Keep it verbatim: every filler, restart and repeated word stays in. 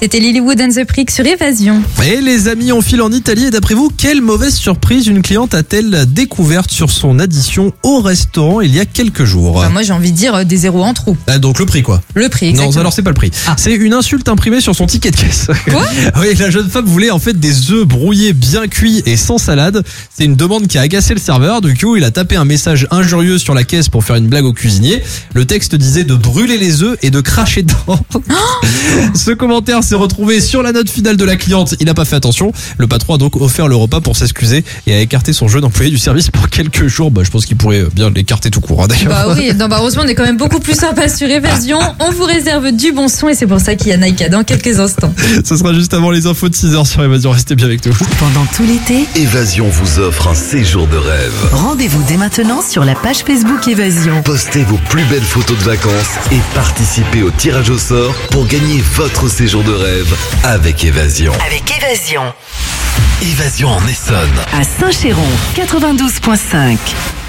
C'était Lilywood and the Prick sur Évasion. Et les amis, on file en Italie et d'après vous, quelle mauvaise surprise une cliente a-t-elle découverte sur son addition au restaurant il y a quelques jours? Bah, moi j'ai envie de dire euh, des zéros en trop. Ah, donc le prix quoi. Le prix, exactement. Non, alors c'est pas le prix. Ah. C'est une insulte imprimée sur son ticket de caisse. Quoi? Oui, la jeune femme voulait en fait des œufs brouillés bien cuits et sans salade. C'est une demande qui a agacé le serveur. Du coup, il a tapé un message injurieux sur la caisse pour faire une blague au cuisinier. Le texte disait de brûler les œufs et de cracher dedans. Ce commentaire s'est retrouvé sur la note finale de la cliente. Il n'a pas fait attention. Le patron a donc offert le repas pour s'excuser et a écarté son jeune employé du service pour quelques jours. Bah, je pense qu'il pourrait bien l'écarter tout court, hein, d'ailleurs. Bah oui, non, bah heureusement on est quand même beaucoup plus sympa sur Évasion. On vous réserve du bon son et c'est pour ça qu'il y a Naïka dans quelques instants. Ce sera juste avant les infos de six heures sur Évasion. Restez bien avec nous. Pendant tout l'été, Évasion vous offre un séjour de rêve. rendez-vous dès maintenant sur la page Facebook Évasion. Postez vos plus belles photos de vacances et participez au tirage au sort pour gagner votre séjour de rêve avec Évasion. Avec Évasion. Évasion en Essonne. À Saint-Chéron, quatre-vingt-douze virgule cinq.